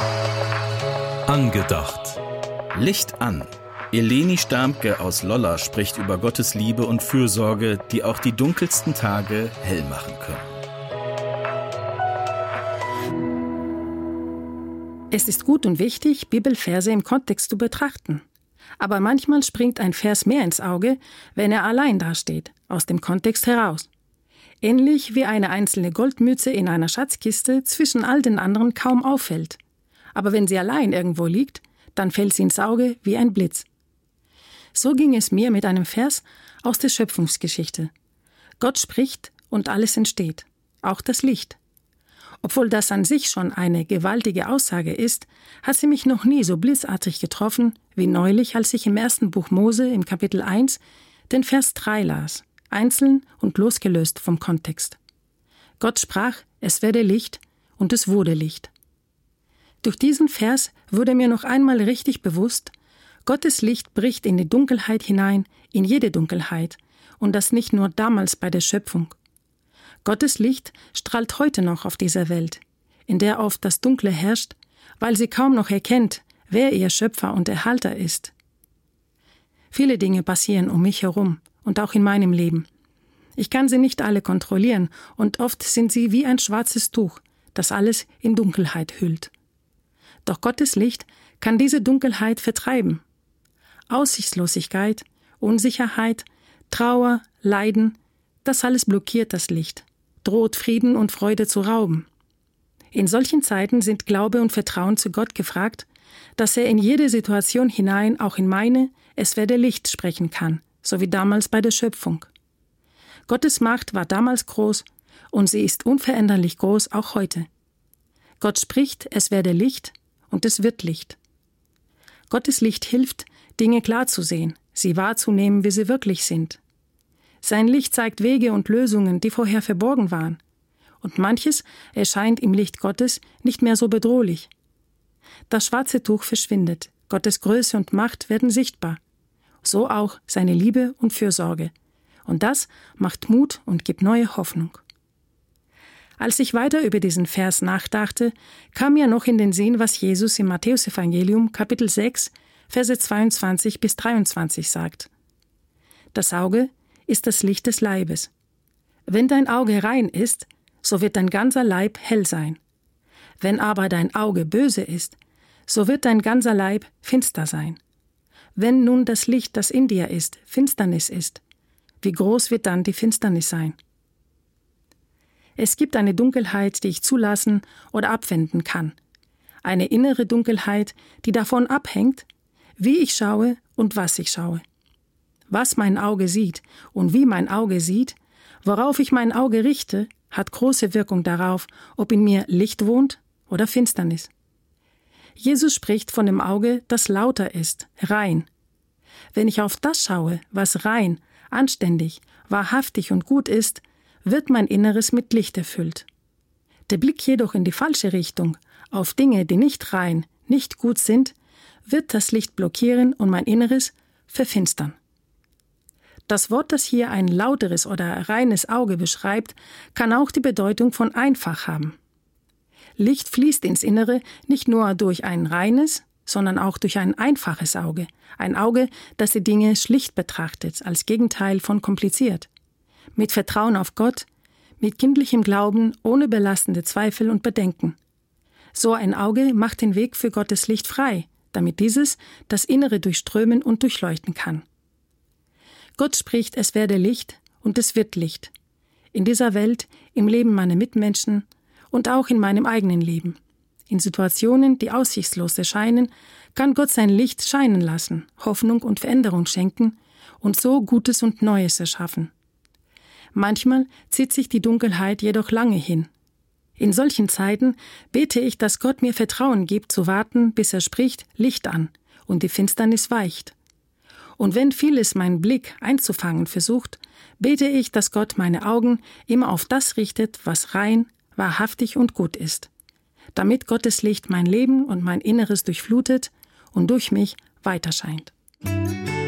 Angedacht. Licht an. Eleni Starmke aus Lolla spricht über Gottes Liebe und Fürsorge, die auch die dunkelsten Tage hell machen können. Es ist gut und wichtig, Bibelverse im Kontext zu betrachten. Aber manchmal springt ein Vers mehr ins Auge, wenn er allein dasteht, aus dem Kontext heraus. Ähnlich wie eine einzelne Goldmünze in einer Schatzkiste zwischen all den anderen kaum auffällt. Aber wenn sie allein irgendwo liegt, dann fällt sie ins Auge wie ein Blitz. So ging es mir mit einem Vers aus der Schöpfungsgeschichte. Gott spricht und alles entsteht, auch das Licht. Obwohl das an sich schon eine gewaltige Aussage ist, hat sie mich noch nie so blitzartig getroffen wie neulich, als ich im 1. Buch Mose im Kapitel 1 den Vers 3 las, einzeln und losgelöst vom Kontext. Gott sprach, es werde Licht, und es wurde Licht. Durch diesen Vers wurde mir noch einmal richtig bewusst, Gottes Licht bricht in die Dunkelheit hinein, in jede Dunkelheit, und das nicht nur damals bei der Schöpfung. Gottes Licht strahlt heute noch auf dieser Welt, in der oft das Dunkle herrscht, weil sie kaum noch erkennt, wer ihr Schöpfer und Erhalter ist. Viele Dinge passieren um mich herum und auch in meinem Leben. Ich kann sie nicht alle kontrollieren und oft sind sie wie ein schwarzes Tuch, das alles in Dunkelheit hüllt. Doch Gottes Licht kann diese Dunkelheit vertreiben. Aussichtslosigkeit, Unsicherheit, Trauer, Leiden, das alles blockiert das Licht, droht Frieden und Freude zu rauben. In solchen Zeiten sind Glaube und Vertrauen zu Gott gefragt, dass er in jede Situation hinein, auch in meine, es werde Licht sprechen kann, so wie damals bei der Schöpfung. Gottes Macht war damals groß und sie ist unveränderlich groß auch heute. Gott spricht, es werde Licht und es wird Licht. Gottes Licht hilft, Dinge klar zu sehen, sie wahrzunehmen, wie sie wirklich sind. Sein Licht zeigt Wege und Lösungen, die vorher verborgen waren. Und manches erscheint im Licht Gottes nicht mehr so bedrohlich. Das schwarze Tuch verschwindet, Gottes Größe und Macht werden sichtbar. So auch seine Liebe und Fürsorge. Und das macht Mut und gibt neue Hoffnung. Als ich weiter über diesen Vers nachdachte, kam mir noch in den Sinn, was Jesus im Matthäusevangelium Kapitel 6, Verse 22 bis 23 sagt. Das Auge ist das Licht des Leibes. Wenn dein Auge rein ist, so wird dein ganzer Leib hell sein. Wenn aber dein Auge böse ist, so wird dein ganzer Leib finster sein. Wenn nun das Licht, das in dir ist, Finsternis ist, wie groß wird dann die Finsternis sein? Es gibt eine Dunkelheit, die ich zulassen oder abwenden kann. Eine innere Dunkelheit, die davon abhängt, wie ich schaue und was ich schaue. Was mein Auge sieht und wie mein Auge sieht, worauf ich mein Auge richte, hat große Wirkung darauf, ob in mir Licht wohnt oder Finsternis. Jesus spricht von dem Auge, das lauter ist, rein. Wenn ich auf das schaue, was rein, anständig, wahrhaftig und gut ist, wird mein Inneres mit Licht erfüllt. Der Blick jedoch in die falsche Richtung, auf Dinge, die nicht rein, nicht gut sind, wird das Licht blockieren und mein Inneres verfinstern. Das Wort, das hier ein lauteres oder reines Auge beschreibt, kann auch die Bedeutung von einfach haben. Licht fließt ins Innere nicht nur durch ein reines, sondern auch durch ein einfaches Auge. Ein Auge, das die Dinge schlicht betrachtet, als Gegenteil von kompliziert. Mit Vertrauen auf Gott, mit kindlichem Glauben, ohne belastende Zweifel und Bedenken. So ein Auge macht den Weg für Gottes Licht frei, damit dieses das Innere durchströmen und durchleuchten kann. Gott spricht, es werde Licht und es wird Licht. In dieser Welt, im Leben meiner Mitmenschen und auch in meinem eigenen Leben. In Situationen, die aussichtslos erscheinen, kann Gott sein Licht scheinen lassen, Hoffnung und Veränderung schenken und so Gutes und Neues erschaffen. Manchmal zieht sich die Dunkelheit jedoch lange hin. In solchen Zeiten bete ich, dass Gott mir Vertrauen gibt, zu warten, bis er spricht, Licht an und die Finsternis weicht. Und wenn vieles meinen Blick einzufangen versucht, bete ich, dass Gott meine Augen immer auf das richtet, was rein, wahrhaftig und gut ist, damit Gottes Licht mein Leben und mein Inneres durchflutet und durch mich weiterscheint.